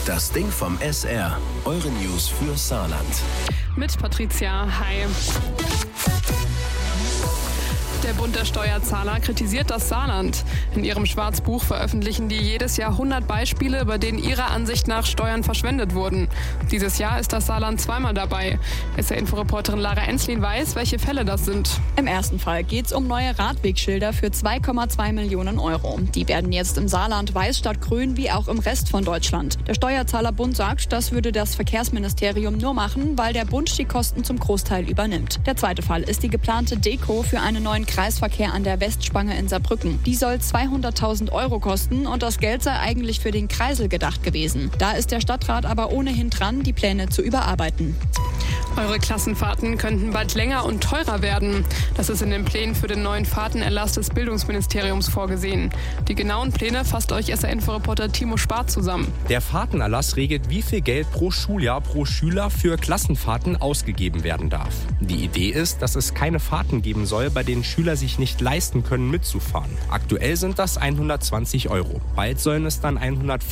Das Ding vom SR. Eure News für Saarland. Mit Patricia, hi. Der Bund der Steuerzahler kritisiert das Saarland. In ihrem Schwarzbuch veröffentlichen die jedes Jahr 100 Beispiele, bei denen ihrer Ansicht nach Steuern verschwendet wurden. Dieses Jahr ist das Saarland zweimal dabei. SR-Inforeporterin Lara Enslin weiß, welche Fälle das sind. Im ersten Fall geht es um neue Radwegschilder für 2,2 Millionen Euro. Die werden jetzt im Saarland weiß statt grün, wie auch im Rest von Deutschland. Der Steuerzahlerbund sagt, das würde das Verkehrsministerium nur machen, weil der Bund die Kosten zum Großteil übernimmt. Der zweite Fall ist die geplante Deko für einen neuen Kreisverkehr an der Westspange in Saarbrücken. Die soll 200.000 Euro kosten und das Geld sei eigentlich für den Kreisel gedacht gewesen. Da ist der Stadtrat aber ohnehin dran, die Pläne zu überarbeiten. Eure Klassenfahrten könnten bald länger und teurer werden. Das ist in den Plänen für den neuen Fahrtenerlass des Bildungsministeriums vorgesehen. Die genauen Pläne fasst euch SR-Inforeporter Timo Spart zusammen. Der Fahrtenerlass regelt, wie viel Geld pro Schuljahr pro Schüler für Klassenfahrten ausgegeben werden darf. Die Idee ist, dass es keine Fahrten geben soll, bei denen Schüler sich nicht leisten können, mitzufahren. Aktuell sind das 120 Euro. Bald sollen es dann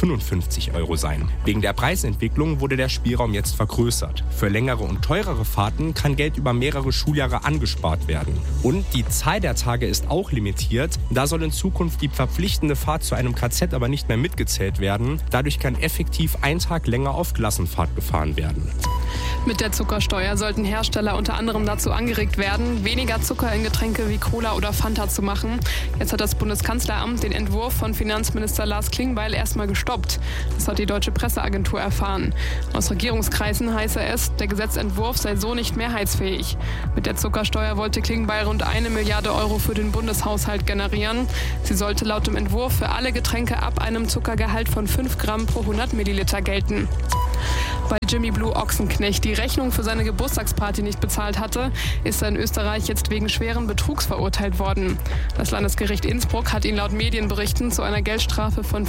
155 Euro sein. Wegen der Preisentwicklung wurde der Spielraum jetzt vergrößert. Für längere und teurere Fahrten kann Geld über mehrere Schuljahre angespart werden. Und die Zahl der Tage ist auch limitiert. Da soll in Zukunft die verpflichtende Fahrt zu einem KZ aber nicht mehr mitgezählt werden. Dadurch kann effektiv ein Tag länger auf Klassenfahrt gefahren werden. Mit der Zuckersteuer sollten Hersteller unter anderem dazu angeregt werden, weniger Zucker in Getränke wie Cola oder Fanta zu machen. Jetzt hat das Bundeskanzleramt den Entwurf von Finanzminister Lars Klingbeil erstmal gestoppt. Das hat die Deutsche Presseagentur erfahren. Aus Regierungskreisen heiße es, der Gesetzentwurf sei so nicht mehrheitsfähig. Mit der Zuckersteuer wollte Klingbeil rund 1 Milliarde Euro für den Bundeshaushalt generieren. Sie sollte laut dem Entwurf für alle Getränke ab einem Zuckergehalt von 5 Gramm pro 100 Milliliter gelten. Weil Jimmy Blue Ochsenknecht die Rechnung für seine Geburtstagsparty nicht bezahlt hatte, ist er in Österreich jetzt wegen schweren Betrugs verurteilt worden. Das Landesgericht Innsbruck hat ihn laut Medienberichten zu einer Geldstrafe von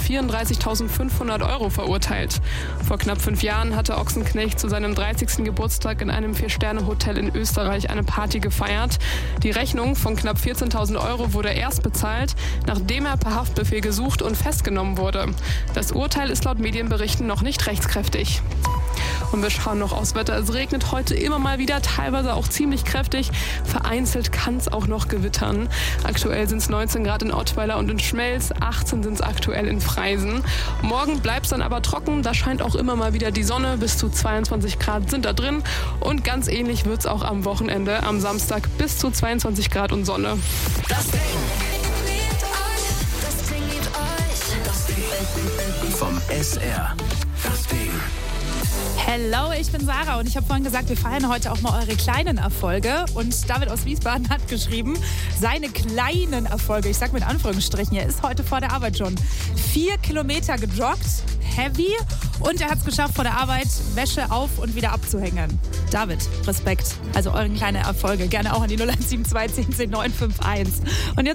34.500 Euro verurteilt. Vor knapp 5 Jahren hatte Ochsenknecht zu seinem 30. Geburtstag in einem 4-Sterne-Hotel in Österreich eine Party gefeiert. Die Rechnung von knapp 14.000 Euro wurde erst bezahlt, nachdem er per Haftbefehl gesucht und festgenommen wurde. Das Urteil ist laut Medienberichten noch nicht rechtskräftig. Und wir schauen noch aufs Wetter. Es regnet heute immer mal wieder, teilweise auch ziemlich kräftig. Vereinzelt kann es auch noch gewittern. Aktuell sind es 19 Grad in Ottweiler und in Schmelz, 18 sind es aktuell in Freisen. Morgen bleibt es dann aber trocken, da scheint auch immer mal wieder die Sonne. Bis zu 22 Grad sind da drin. Und ganz ähnlich wird es auch am Wochenende, am Samstag bis zu 22 Grad und Sonne. Das Ding vom SR. Das Ding. Hello, ich bin Sarah und ich habe vorhin gesagt, wir feiern heute auch mal eure kleinen Erfolge. Und David aus Wiesbaden hat geschrieben, seine kleinen Erfolge, ich sag mit Anführungsstrichen, er ist heute vor der Arbeit schon 4 Kilometer gejoggt, heavy, und er hat es geschafft, vor der Arbeit Wäsche auf und wieder abzuhängen. David, Respekt. Also eure kleinen Erfolge, gerne auch an die 0172 10 10 951. Und jetzt